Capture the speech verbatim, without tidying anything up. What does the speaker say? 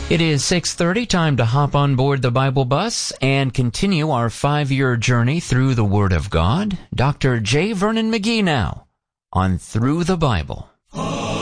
It is six thirty, time to hop on board the Bible bus and continue our five-year journey through the Word of God. Doctor J. Vernon McGee now on Through the Bible.